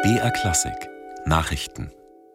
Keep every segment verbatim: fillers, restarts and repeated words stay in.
B R Klassik Nachrichten.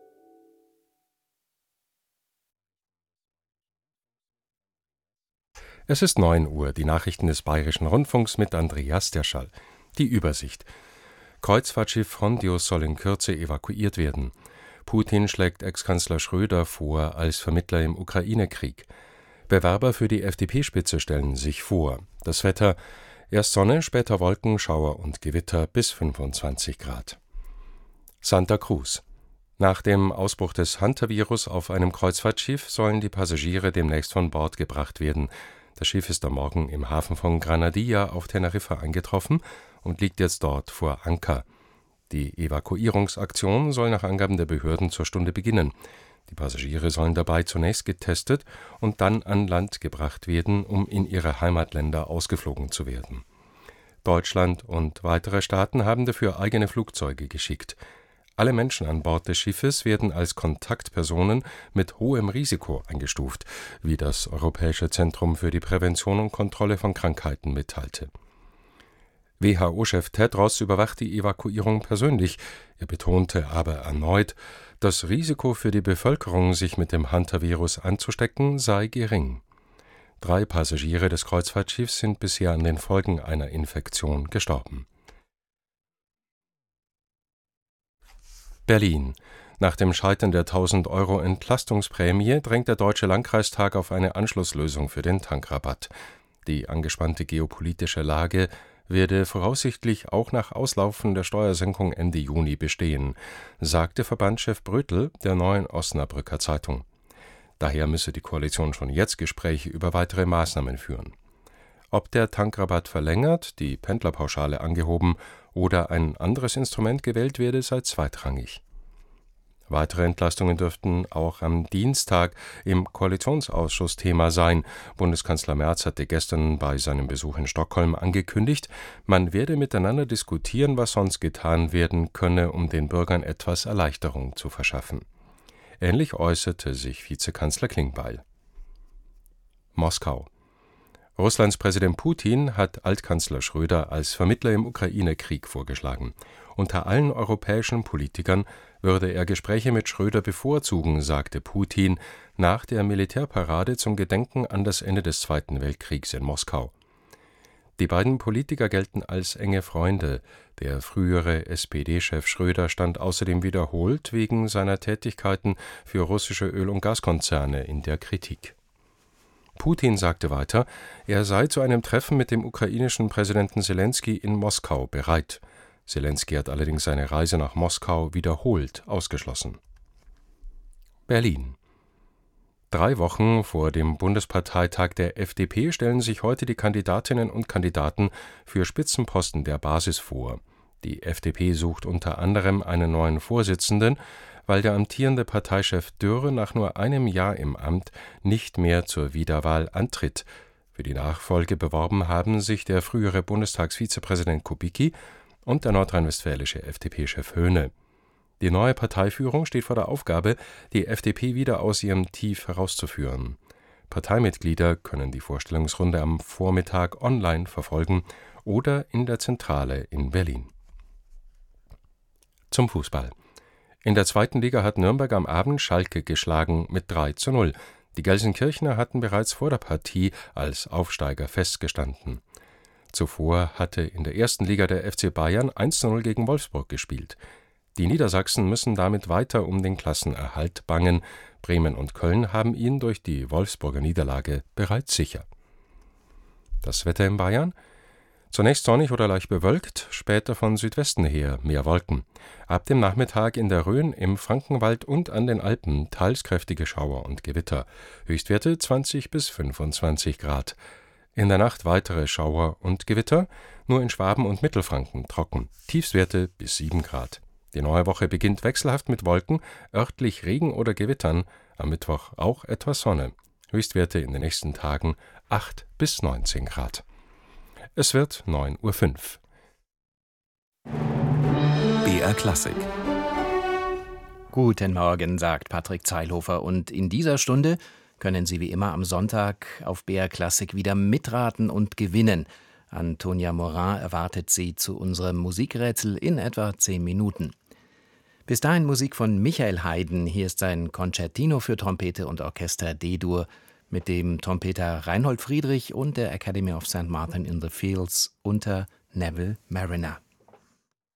Es ist neun Uhr, die Nachrichten des Bayerischen Rundfunks mit Andreas Derschall. Die Übersicht. Kreuzfahrtschiff Hondius soll in Kürze evakuiert werden. Putin schlägt Ex-Kanzler Schröder vor als Vermittler im Ukraine-Krieg. Bewerber für die F D P-Spitze stellen sich vor. Das Wetter: erst Sonne, später Wolken, Schauer und Gewitter bis fünfundzwanzig Grad. Santa Cruz. Nach dem Ausbruch des Hantavirus auf einem Kreuzfahrtschiff sollen die Passagiere demnächst von Bord gebracht werden. Das Schiff ist am Morgen im Hafen von Granadilla auf Teneriffa eingetroffen und liegt jetzt dort vor Anker. Die Evakuierungsaktion soll nach Angaben der Behörden zur Stunde beginnen. Die Passagiere sollen dabei zunächst getestet und dann an Land gebracht werden, um in ihre Heimatländer ausgeflogen zu werden. Deutschland und weitere Staaten haben dafür eigene Flugzeuge geschickt. Alle Menschen an Bord des Schiffes werden als Kontaktpersonen mit hohem Risiko eingestuft, wie das Europäische Zentrum für die Prävention und Kontrolle von Krankheiten mitteilte. W H O-Chef Tedros überwacht die Evakuierung persönlich. Er betonte aber erneut, das Risiko für die Bevölkerung, sich mit dem Hantavirus anzustecken, sei gering. Drei Passagiere des Kreuzfahrtschiffs sind bisher an den Folgen einer Infektion gestorben. Berlin. Nach dem Scheitern der tausend Euro Entlastungsprämie drängt der Deutsche Landkreistag auf eine Anschlusslösung für den Tankrabatt. Die angespannte geopolitische Lage werde voraussichtlich auch nach Auslaufen der Steuersenkung Ende Juni bestehen, sagte Verbandschef Brötel der Neuen Osnabrücker Zeitung. Daher müsse die Koalition schon jetzt Gespräche über weitere Maßnahmen führen. Ob der Tankrabatt verlängert, die Pendlerpauschale angehoben oder ein anderes Instrument gewählt werde, sei zweitrangig. Weitere Entlastungen dürften auch am Dienstag im Koalitionsausschuss Thema sein. Bundeskanzler Merz hatte gestern bei seinem Besuch in Stockholm angekündigt, man werde miteinander diskutieren, was sonst getan werden könne, um den Bürgern etwas Erleichterung zu verschaffen. Ähnlich äußerte sich Vizekanzler Klingbeil. Moskau. Russlands Präsident Putin hat Altkanzler Schröder als Vermittler im Ukraine-Krieg vorgeschlagen. Unter allen europäischen Politikern würde er Gespräche mit Schröder bevorzugen, sagte Putin nach der Militärparade zum Gedenken an das Ende des Zweiten Weltkriegs in Moskau. Die beiden Politiker gelten als enge Freunde. Der frühere S P D-Chef Schröder stand außerdem wiederholt wegen seiner Tätigkeiten für russische Öl- und Gaskonzerne in der Kritik. Putin sagte weiter, er sei zu einem Treffen mit dem ukrainischen Präsidenten Selenskyj in Moskau bereit. Selenskyj hat allerdings seine Reise nach Moskau wiederholt ausgeschlossen. Berlin. Drei Wochen vor dem Bundesparteitag der F D P stellen sich heute die Kandidatinnen und Kandidaten für Spitzenposten der Basis vor. Die F D P sucht unter anderem einen neuen Vorsitzenden, weil der amtierende Parteichef Dürr nach nur einem Jahr im Amt nicht mehr zur Wiederwahl antritt. Für die Nachfolge beworben haben sich der frühere Bundestagsvizepräsident Kubicki und der nordrhein-westfälische F D P-Chef Höhne. Die neue Parteiführung steht vor der Aufgabe, die F D P wieder aus ihrem Tief herauszuführen. Parteimitglieder können die Vorstellungsrunde am Vormittag online verfolgen oder in der Zentrale in Berlin. Zum Fußball. In der zweiten Liga hat Nürnberg am Abend Schalke geschlagen mit drei zu null. Die Gelsenkirchener hatten bereits vor der Partie als Aufsteiger festgestanden. Zuvor hatte in der ersten Liga der F C Bayern eins zu null gegen Wolfsburg gespielt. Die Niedersachsen müssen damit weiter um den Klassenerhalt bangen. Bremen und Köln haben ihn durch die Wolfsburger Niederlage bereits sicher. Das Wetter in Bayern: Zunächst sonnig oder leicht bewölkt, später von Südwesten her mehr Wolken. Ab dem Nachmittag in der Rhön, im Frankenwald und an den Alpen teils kräftige Schauer und Gewitter. Höchstwerte zwanzig bis fünfundzwanzig Grad. In der Nacht weitere Schauer und Gewitter, nur in Schwaben und Mittelfranken trocken. Tiefstwerte bis sieben Grad. Die neue Woche beginnt wechselhaft mit Wolken, örtlich Regen oder Gewittern. Am Mittwoch auch etwas Sonne. Höchstwerte in den nächsten Tagen acht bis neunzehn Grad. Es wird neun Uhr fünf. B R Klassik. Guten Morgen, sagt Patrick Zeilhofer, und in dieser Stunde können Sie wie immer am Sonntag auf B R Klassik wieder mitraten und gewinnen. Antonia Morin erwartet Sie zu unserem Musikrätsel in etwa zehn Minuten. Bis dahin Musik von Michael Haydn. Hier ist sein Concertino für Trompete und Orchester D-Dur mit dem Trompeter Reinhold Friedrich und der Academy of Saint Martin in the Fields unter Neville Marriner.